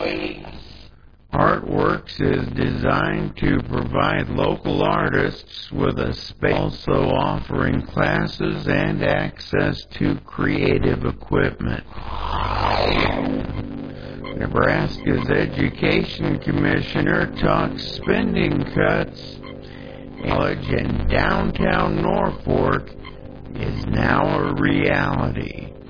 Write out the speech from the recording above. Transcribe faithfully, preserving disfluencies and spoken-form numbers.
Artworks is designed to provide local artists with a space, also offering classes and access to creative equipment. Nebraska's Education Commissioner talks spending cuts. College in downtown Norfolk is now a reality.